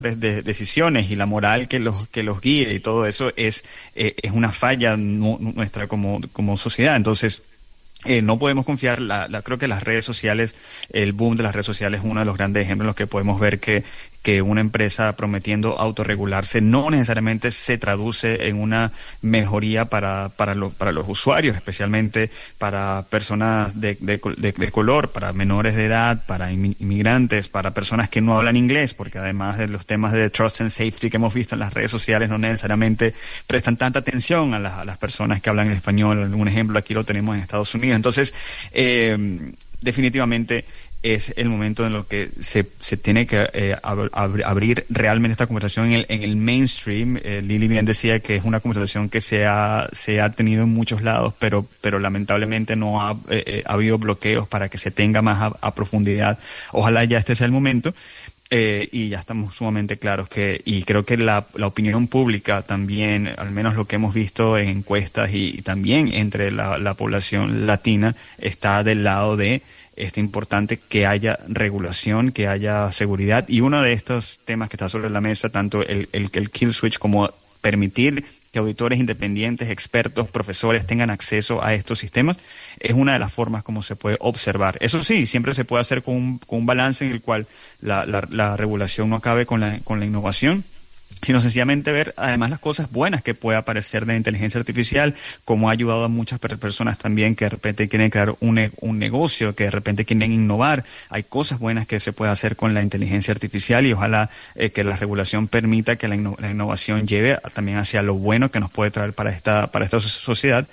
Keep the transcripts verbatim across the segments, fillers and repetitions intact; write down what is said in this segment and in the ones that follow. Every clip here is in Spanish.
de decisiones y la moral que los que los guíe y todo eso es eh, es una falla nu- nuestra como como sociedad. Entonces Eh, no podemos confiar, la, la, creo que las redes sociales, el boom de las redes sociales es uno de los grandes ejemplos en los que podemos ver que, que una empresa prometiendo autorregularse no necesariamente se traduce en una mejoría para, para, lo, para los usuarios, especialmente para personas de, de, de, de color, para menores de edad, para inmigrantes, para personas que no hablan inglés, porque además de los temas de trust and safety que hemos visto en las redes sociales no necesariamente prestan tanta atención a las, a las personas que hablan español. Un ejemplo aquí lo tenemos en Estados Unidos. Entonces, eh, definitivamente es el momento en el que se, se tiene que eh, ab- ab- abrir realmente esta conversación en el, en el mainstream. Eh, Lili bien decía que es una conversación que se ha, se ha tenido en muchos lados, pero, pero lamentablemente no ha, eh, eh, ha habido bloqueos para que se tenga más a, a profundidad. Ojalá ya este sea el momento. Eh, y ya estamos sumamente claros que, y creo que la, la opinión pública también, al menos lo que hemos visto en encuestas y, y también entre la, la población latina, está del lado de es importante que haya regulación, que haya seguridad. Y uno de estos temas que está sobre la mesa, tanto el, el, el kill switch como permitir que auditores independientes, expertos, profesores tengan acceso a estos sistemas, es una de las formas como se puede observar. Eso sí, siempre se puede hacer con un, con un balance en el cual la, la, la regulación no acabe con la, con la innovación, sino sencillamente ver además las cosas buenas que puede aparecer de la inteligencia artificial, como ha ayudado a muchas per- personas también que de repente quieren crear un, ne- un negocio, que de repente quieren innovar. Hay cosas buenas que se puede hacer con la inteligencia artificial y ojalá eh, que la regulación permita que la, inno- la innovación lleve a- también hacia lo bueno que nos puede traer para esta, para esta sociedad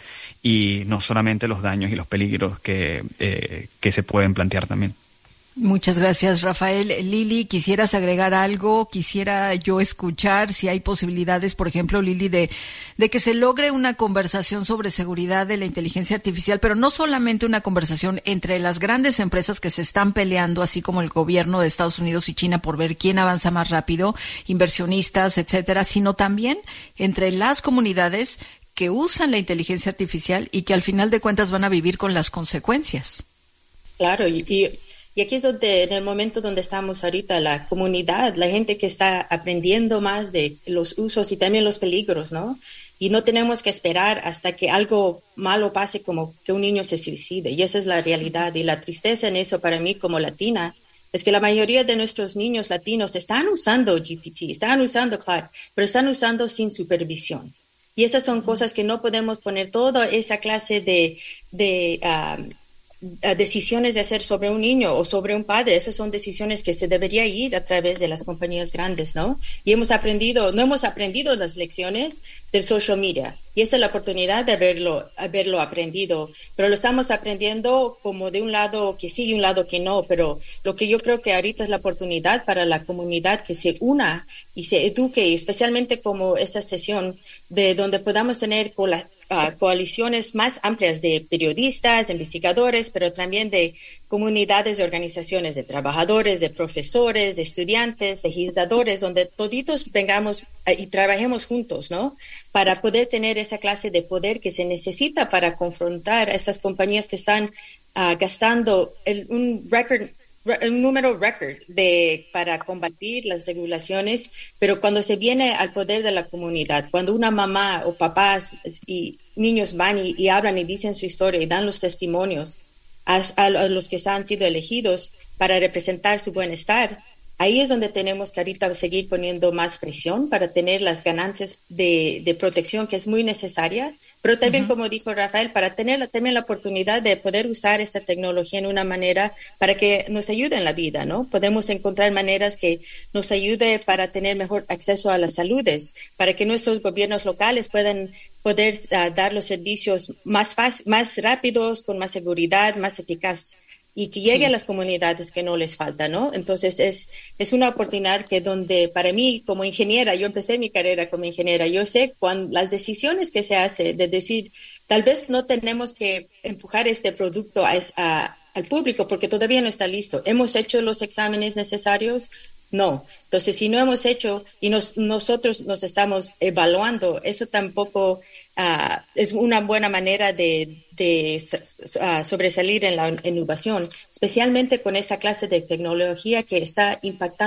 y no solamente los daños y los peligros que, eh, que se pueden plantear también. Muchas gracias, Rafael. Lili, ¿quisieras agregar algo? Quisiera yo escuchar si hay posibilidades, por ejemplo, Lili, de, de que se logre una conversación sobre seguridad de la inteligencia artificial, pero no solamente una conversación entre las grandes empresas que se están peleando, así como el gobierno de Estados Unidos y China, por ver quién avanza más rápido, inversionistas, etcétera, sino también entre las comunidades que usan la inteligencia artificial y que al final de cuentas van a vivir con las consecuencias. Claro, y, y Y aquí es donde, en el momento donde estamos ahorita, la comunidad, la gente que está aprendiendo más de los usos y también los peligros, ¿no? Y no tenemos que esperar hasta que algo malo pase, como que un niño se suicide. Y esa es la realidad. Y la tristeza en eso para mí como latina es que la mayoría de nuestros niños latinos están usando G P T, están usando Claude, pero están usando sin supervisión. Y esas son cosas que no podemos poner toda esa clase de... de um, decisiones de hacer sobre un niño o sobre un padre. Esas son decisiones que se debería ir a través de las compañías grandes, ¿no? Y hemos aprendido, no hemos aprendido las lecciones del social media. Y esta es la oportunidad de haberlo, haberlo aprendido. Pero lo estamos aprendiendo como de un lado que sí y un lado que no. Pero lo que yo creo que ahorita es la oportunidad para la comunidad que se una y se eduque, especialmente como esta sesión de donde podamos tener con la Uh, coaliciones más amplias de periodistas, de investigadores, pero también de comunidades de organizaciones, de trabajadores, de profesores, de estudiantes, de legisladores, donde toditos vengamos uh, y trabajemos juntos, ¿no? Para poder tener esa clase de poder que se necesita para confrontar a estas compañías que están uh, gastando el, un récord un número récord de para combatir las regulaciones, pero cuando se viene al poder de la comunidad, cuando una mamá o papás y niños van y, y hablan y dicen su historia y dan los testimonios a, a, a los que han sido elegidos para representar su bienestar, ahí es donde tenemos que ahorita seguir poniendo más presión para tener las ganancias de, de protección que es muy necesaria, pero también, uh-huh. como dijo Rafael, para tener la, también la oportunidad de poder usar esta tecnología en una manera para que nos ayude en la vida, ¿no? Podemos encontrar maneras que nos ayude para tener mejor acceso a las saludes, para que nuestros gobiernos locales puedan poder uh, dar los servicios más fácil, más rápidos, con más seguridad, más eficaz, y que llegue sí. a las comunidades que no les falta, ¿no? Entonces, es, es una oportunidad que donde, para mí, como ingeniera, yo empecé mi carrera como ingeniera, yo sé cuando las decisiones que se hace de decir, tal vez no tenemos que empujar este producto a, a, al público porque todavía no está listo. ¿Hemos hecho los exámenes necesarios? No. Entonces, si no hemos hecho y nos, nosotros nos estamos evaluando, eso tampoco uh, es una buena manera de, de uh, sobresalir en la innovación, especialmente con esta clase de tecnología que está impactando a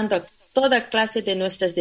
toda clase de nuestras